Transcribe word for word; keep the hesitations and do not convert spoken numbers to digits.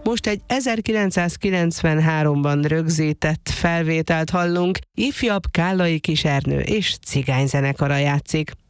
Most egy ezerkilencszázkilencvenháromban rögzített felvételt hallunk, ifjabb Kállai Kis Ernő és cigányzenekara játszik.